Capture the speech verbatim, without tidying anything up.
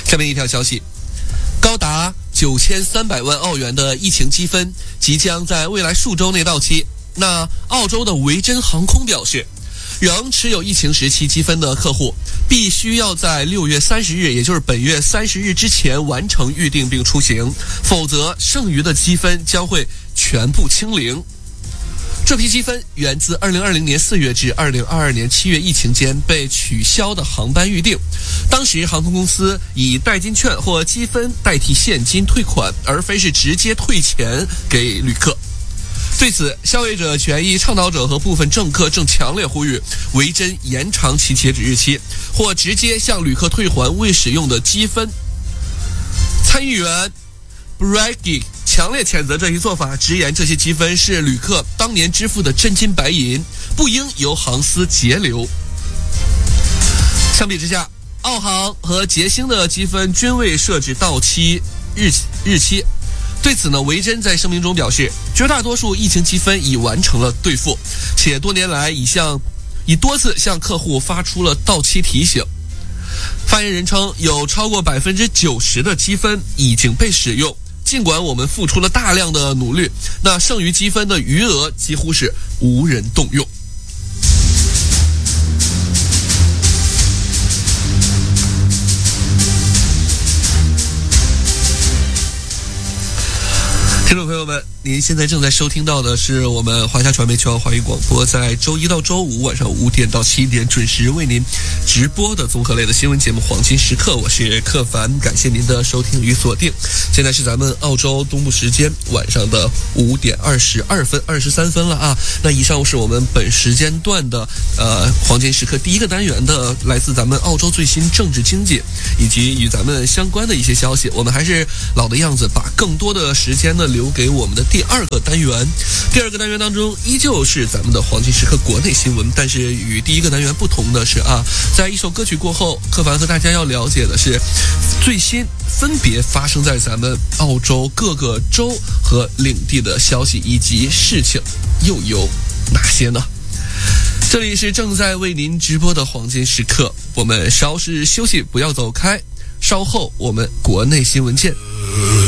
下面一条消息，高达九千三百万澳元的疫情积分即将在未来数周内到期。那澳洲的维珍航空表示，仍持有疫情时期积分的客户必须要在六月三十日，也就是本月三十日之前完成预订并出行，否则剩余的积分将会全部清零。这批积分源自二零二零年四月至二零二二年七月疫情间被取消的航班预订，当时航空公司以代金券或积分代替现金退款，而非是直接退钱给旅客。对此，消费者权益倡导者和部分政客正强烈呼吁维珍延长其截止日期，或直接向旅客退还未使用的积分。参议员 Bragg 强烈谴责这一做法，直言这些积分是旅客当年支付的真金白银，不应由航司截留。相比之下，澳航和捷星的积分均未设置到期日日期。对此呢，维珍在声明中表示，绝大多数疫情积分已完成了兑付，且多年来已向已多次向客户发出了到期提醒。发言人称，有超过百分之九十的积分已经被使用。尽管我们付出了大量的努力，那剩余积分的余额几乎是无人动用。听众朋友们，您现在正在收听到的是我们华夏传媒全网华语广播在周一到周五晚上五点到七点准时为您直播的综合类的新闻节目《黄金时刻》，我是克凡，感谢您的收听与锁定。现在是咱们澳洲东部时间晚上的五点二十二分二十三分了啊。那以上是我们本时间段的呃黄金时刻第一个单元的来自咱们澳洲最新政治经济以及与咱们相关的一些消息。我们还是老的样子，把更多的时间呢留给我们的第二个单元。第二个单元当中依旧是咱们的黄金时刻国内新闻，但是与第一个单元不同的是啊，在一首歌曲过后，克凡和大家要了解的是最新分别发生在咱们澳洲各个州和领地的消息以及事情又有哪些呢？这里是正在为您直播的黄金时刻，我们稍事休息，不要走开，稍后我们国内新闻见。